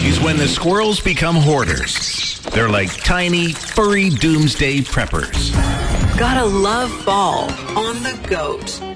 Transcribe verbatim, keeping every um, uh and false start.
is when the squirrels become hoarders. They're like tiny, furry doomsday preppers. Gotta love fall on the goat.